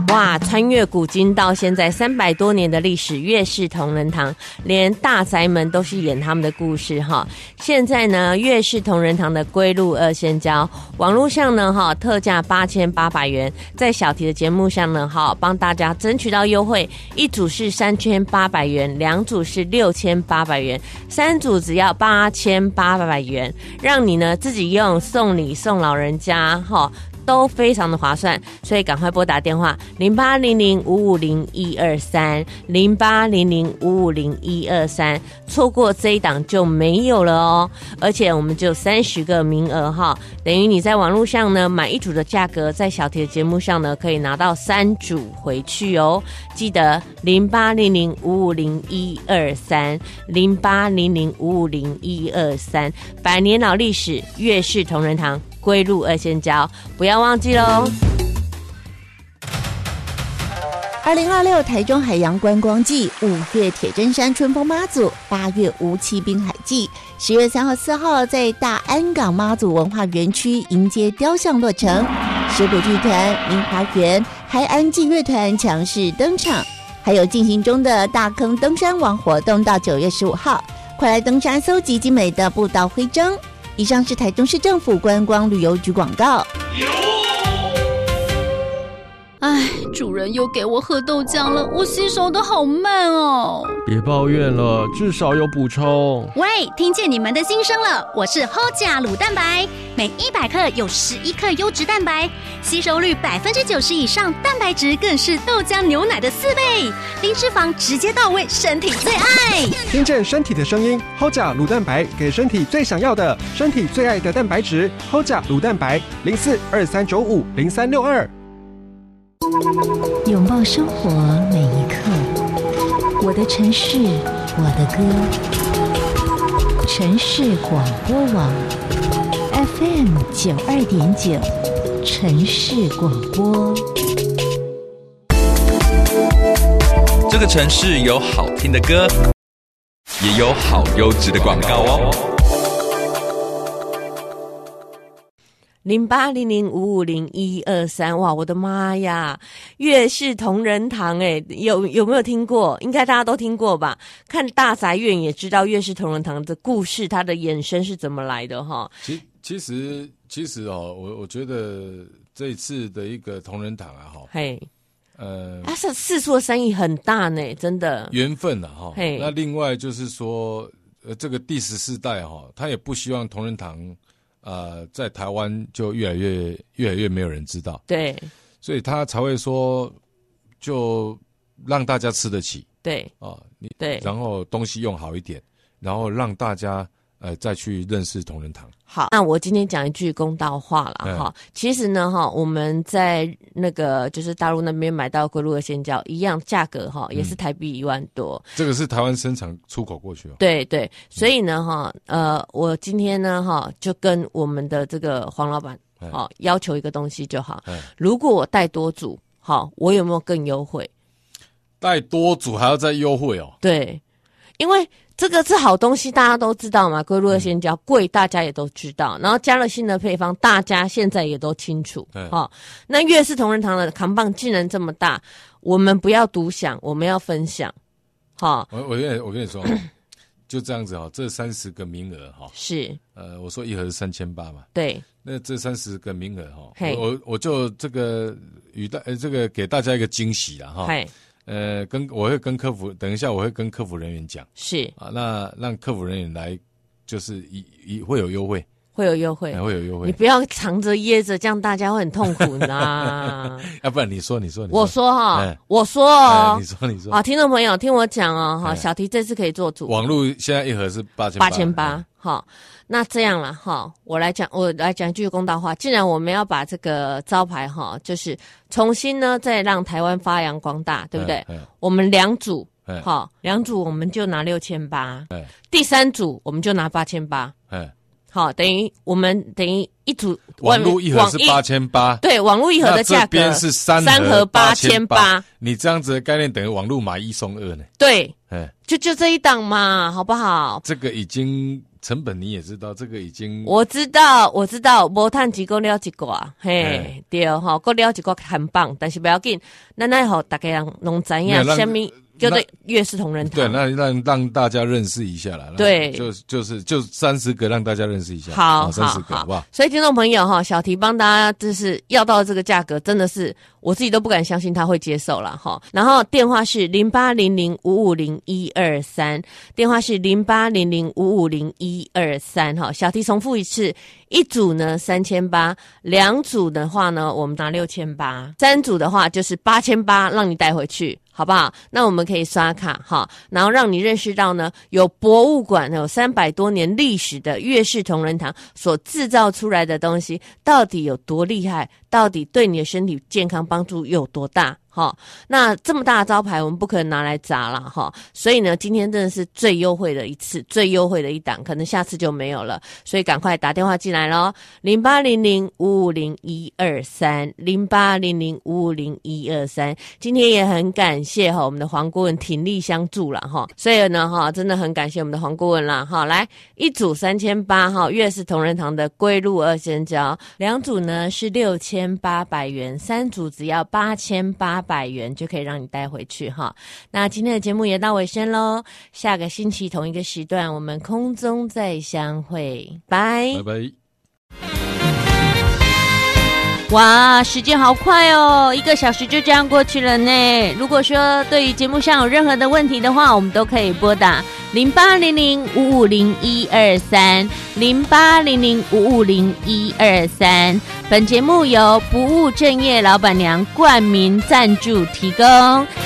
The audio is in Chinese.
哇，穿越古今到现在300多年的历史，粤式同仁堂连大宅门都是演他们的故事哈。现在呢，粤式同仁堂的龟鹿二仙胶，网络上呢特价8800元，在小题的节目上呢帮大家争取到优惠，一组是3800元，2组是6800元，3组只要8800元，让你呢自己用，送礼送老人家都非常的划算，所以赶快拨打电话0800550123 0800550123，错过这一档就没有了哦。而且我们只有30个名额等于你在网络上呢买一组的价格，在小铁的节目上呢可以拿到3组回去哦。记得0800550123 0800550123，百年老历史，粤式同仁堂龟鹿二仙胶，不要忘记喽。 2026台中海洋观光季，5月铁砧山春风妈祖，8月无期滨海季，10月3号、4号在大安港妈祖文化园区迎接雕像落成，石鼓剧团、明华园、海安祭乐团强势登场，还有进行中的大坑登山王活动到9月15号，快来登山搜集精美的步道徽章。以上是台中市政府观光旅游局广告。 哎，主人又给我喝豆浆了，我吸收的好慢哦。 别抱怨了，至少有补充。 喂，听见你们的心声了，我是 Hoja 乳蛋白，每100克有11克优质蛋白，吸收率90%以上，蛋白质更是豆浆牛奶的4倍，零脂肪直接到位，身体最爱。 听见身体的声音 ，Hoja 乳蛋白给身体最想要的，身体最爱的蛋白质 ，Hoja 乳蛋白0423950362。 拥抱生活每一刻，我的城市，我的歌。城市广播网 FM 92.9，城市广播。 这个城市有好听的歌，也有好优质的广告哦。 0800550123，哇，我的妈呀！粤式同仁堂，有没有听过？应该大家都听过吧？看大宅院也知道粤式同仁堂的故事，它的衍生是怎么来的哈。 其实我觉得这一次的一个同仁堂它是四处的生意很大呢，真的缘分那另外就是说，这个第14代他也不希望同仁堂。在台湾就越来越没有人知道， 对， 所以他才会说，就让大家吃得起， 对对， 然后东西用好一点，然后让大家再去认识同仁堂。 好，那我今天讲一句公道话了哈。其实呢我们在那个就是大陆那边买到龟鹿二仙胶一样价格也是台币1万多。 这个是台湾生产出口过去对对，所以呢我今天呢就跟我们的这个黄老板要求一个东西就好。如果我带多组我有没有更优惠？ 带多组还要再优惠哦？ 对，因为这个是好东西，大家都知道嘛，龟鹿二仙胶贵，大家也都知道。然后加了新的配方，大家现在也都清楚。那粤式同仁堂的扛棒竟然这么大，我们不要独享，我们要分享。 我跟你说，就这样子这30个名额是我说一盒是3800嘛， 对， 那这30个名额我就这个这个给大家一个惊喜啦我会跟客服，等一下我会跟客服人员讲， 是那让客服人员来，就是会有优惠， 会有优惠， 会有优惠。 你不要藏着掖着，这样大家会很痛苦呢。 要不然你说， 我说我说你说好，听众朋友听我讲小提这次可以做主， 网络现在一盒是 8800，那这样了我来讲一句公道话，既然我们要把这个招牌就是重新呢再让台湾发扬光大，对不对？我们2组2组我们就拿6800，第3组我们就拿8800，等于一组网络一盒是8800， 对，网络一盒的价格， 这边是3盒8800，你这样子的概念等于网络买1送2呢？ 对，就这一档嘛，好不好？ 这个已经成本你也知道，这个已经我知道，无趁钱够了一寡，嘿，对吼，够了一寡很棒，但是不要紧，咱来吼大家人拢知影什么叫做月式同仁堂。 对，那让大家认识一下啦。 对， 就30个让大家认识一下。 好 ，30个好不好？ 所以听众朋友哈，小提帮大家就是要到这个价格，真的是我自己都不敢相信他会接受了哈。然后电话是0800550123，电话是0800550123哈。小提重复一次，一组呢3800，两组的话呢我们拿6800，三组的话就是8800，让你带回去。好不好？那我们可以刷卡哈，然后让你认识到呢，有博物馆有300多年历史的月式同仁堂所制造出来的东西到底有多厉害，到底对你的身体健康帮助有多大。那这么大的招牌我们不可能拿来砸了哈，所以呢今天真的是最优惠的一次，最优惠的一档，可能下次就没有了，所以赶快打电话进来咯，0800550123，0800550123。今天也很感谢我们的黄顾问鼎力相助了哈，所以呢真的很感谢我们的黄顾问啦哈。来一组3800哈，月式同仁堂的龟鹿2仙胶，两组呢是6800元，三组只要8800元就可以让你带回去哈。那今天的节目也到尾声咯，下个星期同一个时段我们空中再相会，拜拜。 哇，时间好快哦，1个小时就这样过去了呢。如果说对于节目上有任何的问题的话，我们都可以拨打0800550123，0800550123。本节目由不务正业老板娘冠名赞助提供。